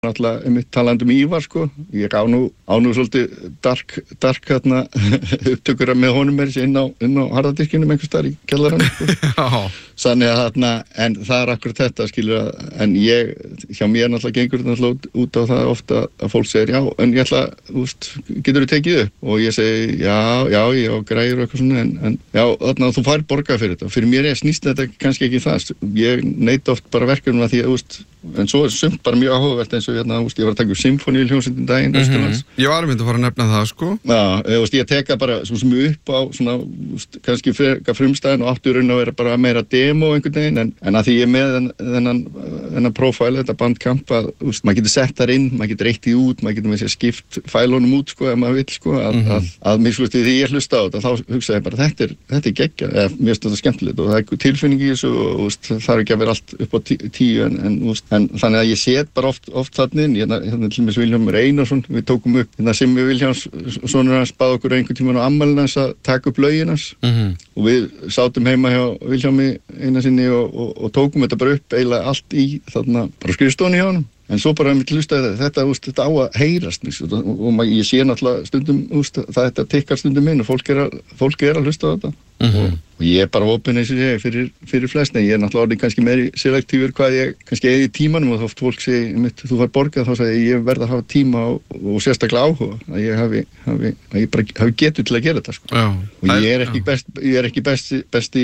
náttúrulega talandi Ívar sko, ég á nú svolítið dark hérna upptökur með honum inn á harðadiskinum einhvers staðar í kjallaranum sko. Þannig að þarna, en það akkurat þetta skilur en hjá mér náttúrulega gengur náttúrulega út á það ofta að fólk segir já, en ég ætla, getur þú tekið upp? Og ég segi já, ég á græjur og eitthvað svona, en já, þarna þú fær borgað fyrir þetta. Fyrir mér snýst þetta kannski ekki það, ég neita oft bara verkefnum að því að, en svo sumt bara mjög áhugavert eins og hérna, ég var að taka symfóníuhljómsveitin daginn Austurlands. Ég var að fara að nefna það, sko. Já, ég teka bara svo sem upp á svona, kannski frumstæðin og áttu raun að vera bara meira demo einhvern veginn, en að því ég með þennan profile, þetta bandkamp að, maður getur sett þar inn, maður getur eitt í út, maður getur með sér skipt fælunum út, sko, ef maður vill, sko, að mislusti því ég hlusta á þetta, þá hugsaði ég bara, þetta er geggjað, mér finnst þetta skemmtilegt og það er tilfinning í þessu og það þarf ekki að vera allt upp á 10 en þannig að ég set bara oft þarna inn, hérna til dæmis Vilhjálmur Einarsson, við tókum upp, hérna Simmi Vilhjálms, sonur hans, bað okkur einhvern tímann á afmælinu hans að taka upp lögin hans og við sátum heima hjá Vilhjálmi Einarsinni og tókum þetta bara upp eiginlega allt í þarna, bara skrifstofunni hjá honum. En svo bara mitt hlustaði þetta á að heyrast og ég sé náttúrulega stundum, þetta tikkar stundum inn og fólk er að hlusta á þetta. Og ég er bara opinn eins og ég fyrir flest, en ég er náttúrulega orðið kannski meiri selektífur hvað ég kannski eigi tímanum og þá fólk segi, þú fær borgað, þá sagði ég verð að hafa tíma og sérstaklega áhuga, að ég hafi getu til að gera þetta, sko. Og ég er ekki besti,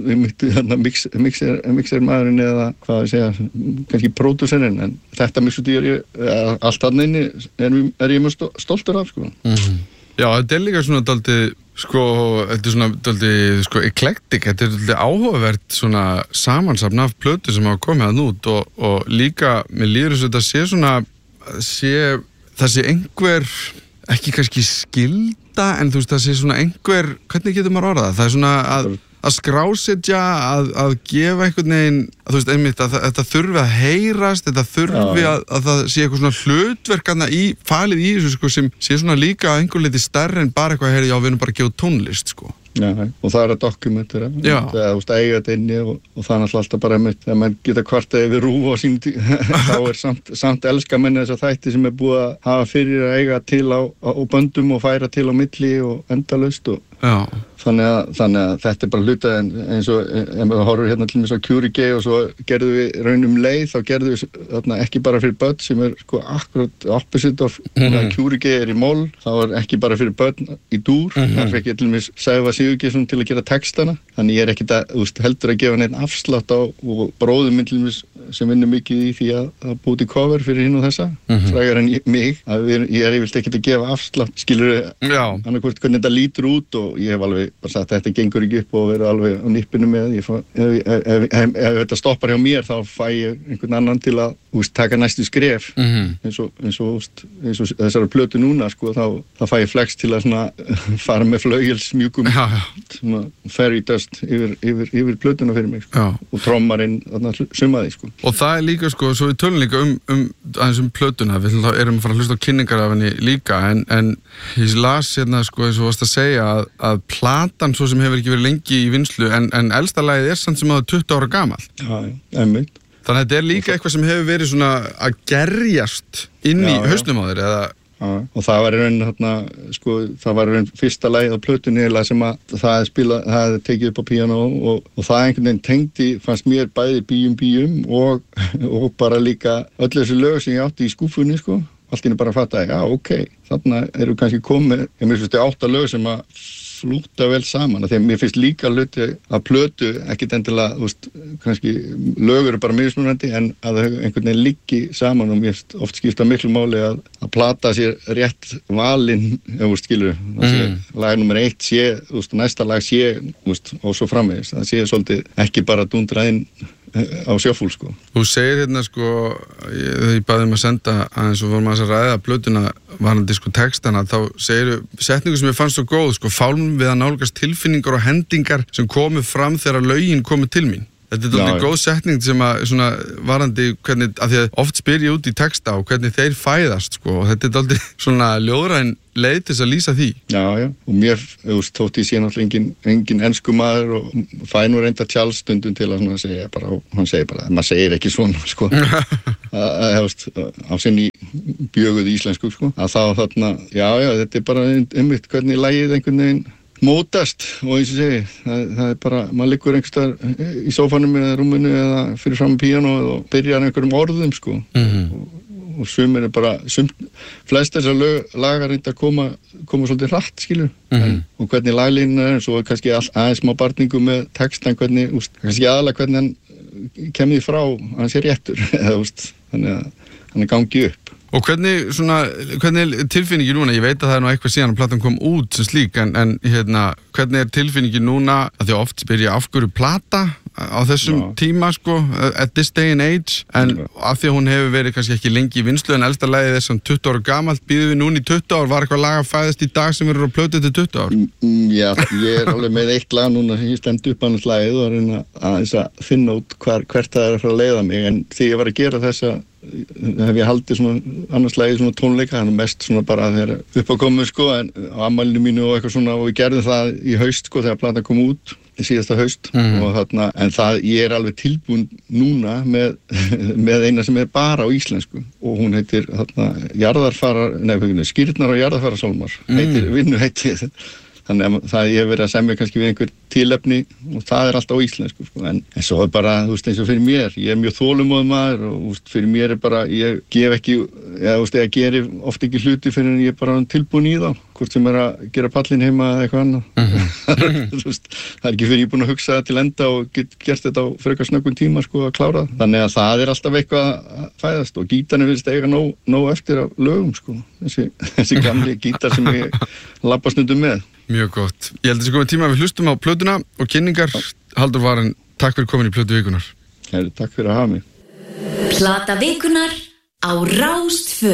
mixer maðurinn eða hvað að segja, kannski pródúserinn, en þetta mixuti allt þarna inni er ég mjög stoltur af, sko. Já, þetta er líka svona dálítið, þetta er svona dálítið, eklektik, þetta er dálítið áhugavert svona samansafn af plötu sem hafa komið að nút og líka, mér líður þess að þetta sé svona, það sé einhver, ekki kannski skylda, en það sé svona einhver, hvernig getur maður orðað? Það er svona að skrásetja, að gefa einhvern veginn, einmitt að þetta þurfi að heyrast, þetta þurfi að það sé eitthvað svona hlutverkana falið í þessu, sko, sem sé svona líka einhver leiti stærri en bara eitthvað að heyra, já, við erum bara að gefa tónlist, sko. Já, og það er að dokumentera, eða eiga þetta inni og það er alltaf bara einmitt, þegar maður geta kvartað yfir RÚV á sín þá er samt elska menni þess að þætti sem er búið að hafa fyrir að eiga til á böndum og færa til á milli og endalaust og þannig að þetta er bara hluta eins og ef maður horfir hérna til þess að Curigay og svo gerðum við raunum leið, þá gerðum við þarna ekki bara fyrir börn sem er sko akkurat opposite of Curigay er í moll, þá er ekki bara fyrir börn í dúr, þar fekk ég til dæmis Sævar Sigurgeirsson til að gera textana, þannig ég er ekkert að heldur að gefa neitt afslátt á og bróðir minn til dæmis sem vinnur mikið í því að búti cover fyrir hinn og þessa, frægar en mig, að ég er yfirleitt ekkert að gefa afslátt, skilurðu, annarkvort hvernig þetta lítur út og ég hef alveg bara sagt að þetta gengur ekki upp og verður alveg á nippinu með ef þetta stoppar hjá mér þá fæ ég einhvern annan til að taka næstu skref eins og þessara plötu núna sko, þá fæ ég flex til að fara með flaugjelsmjúkum fairy dust yfir plötuna fyrir mig sko, og trommarinn sumaði sko. Og það er líka sko, svo við tölum líka aðeins plötuna, við erum að fara að hlusta á kynningar af henni líka en ég las hérna sko eins og varst að segja að platan svo sem hefur ekki verið lengi í vinnslu en elsta lagið er samt sem að 20 ára gamalt. Já, einmitt. Þannig að þetta er líka eitthvað sem hefur verið svona að gerjast inn í hausnum á þér eða og það var í raun sko, það var í raun fyrsta lagið á plötunni sem að það tekið upp á píanó og það einhvern veginn tengdi fannst mér bæði bíum og bara líka öll þessi lög sem ég átti í skúfunni sko, allt inni bara að fatta já ok, þarna eru kannski komið ég mér finnst 8 lög sem að flúta vel saman, þegar mér finnst líka hluti að plötu, ekkert endilega kannski lög eru bara mismunandi en að þau einhvern veginn liggi saman og mér oft skipta miklu máli að plata sér rétt valinn skilur, lag nummer 1 sé, næsta lag sé og svo framvegis, það sé svolítið ekki bara dundra inn á sjöfúl sko. Þú segir hérna sko ég baði að senda aðeins og vorum að ræða plötuna varandi sko textana, þá segir setningu sem ég fannst svo góð sko, fálum við að nálgast tilfinningar og hendingar sem komu fram þegar lögin komu til mín. Þetta dálítið góð setning sem að svona varandi hvernig, af því að oft spyr ég út í texta og hvernig þeir fæðast sko, og þetta dálítið svona ljóðræn leið til að lýsa því. Já, og mér, þótt ég sé náttúrulega engin ensku maður og fæ nú reynda tjálstundum til að segja bara, og hann segir bara, maður segir ekki svona sko, á sinni bjöguð íslensku sko, að þá þarna, já, þetta bara einmitt hvernig lagið einhvern veginn mótast og eins og segi, það bara, maður liggur einhverstaðar í sófanum eða rúminu eða fyrir fram píanóið og byrjar einhverjum orðum sko og sumir bara, flest þessar lagar reynda að koma svolítið hratt skilur og hvernig laglínan svo kannski aðeins smá barningu með textan hvernig, kannski aðalega hvernig hann kemur frá hann sé réttur eða þannig að hann gangi upp. Og hvernig tilfinningin núna, ég veit að það nú eitthvað síðan að platan kom út sem slík, en hvernig tilfinningin núna, að því oft spyr ég af hverju plata á þessum tíma sko, at this day and age, en af því að hún hefur verið kannski ekki lengi í vinslu, en elsta lagið þessum 20 ára gamalt, býðum við núna í 20 ár, var eitthvað lag að fæðast í dag sem verður á plötu til 20 ár? Já, ég alveg með eitt lag núna sem ég stend upp annars lagið og reyna að finna út hvert það að fara að leiða mig, en því ég var að gera þessa hef ég haldið svona annars lagið svona tónleika, þannig mest svona bara þegar upp á komu sko, en á afmælinu mínu og eitthvað svona og við gerðum það í haust sko þegar platan kom út í síðasta haust og þarna, en það ég alveg tilbúin núna með eina sem bara á íslensku og hún heitir þarna Skírnar og jarðarfarasálmar heitir þannig að það ég hef verið að semja kannski við einhver tilefni og það alltaf á íslensku sko. En svo bara, eins og fyrir mér ég mjög þolinmóður maður og fyrir mér bara, ég gef ekki ég geri oft ekki hluti fyrir en ég bara tilbúin í þá, hvort sem að gera pallin heima eða eitthvað annað það ekki fyrir ég búin að hugsa það til enda og get gert þetta á frekar snöggum tíma sko að klára það, þannig að það alltaf eitthvað að fæðast og gítarnir virðist eiga nóg eftir af lögum sko, þessi gamli gítar sem ég labba stundum með. Mjög gott. Ég held að þessi komið tíma að við hlustum á plötuna og kynningar. Halldór Varinn, takk fyrir komin í Plötu vikunar. Takk fyrir að hafa mig. Plata vikunar á Rás 2.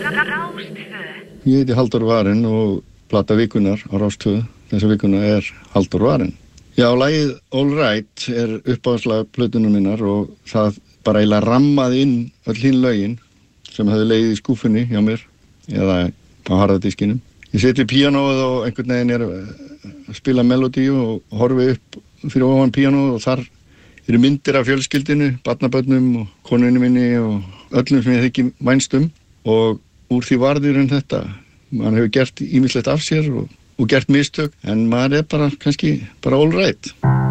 Ég heiti Halldór Varinn og Plata vikunar á Rás 2 þessa vikuna Halldór Varinn. Já, lagið All Right uppáhaldslag plötunum minnar og það bara eiginlega rammaði inn öll hin lögin sem hefði legið í skúfunni hjá mér eða á harðadiskinum. Ég seti píanóið og einhvern veginn að spila melodíu og horfi upp fyrir ofan píanóið og þar eru myndir af fjölskyldinu, barnabörnum og konunni minni og öllum sem ég þykki vænst og úr því varður þetta. Man hefur gert ýmislegt af sér og gert mistök en maður bara kannski bara all right.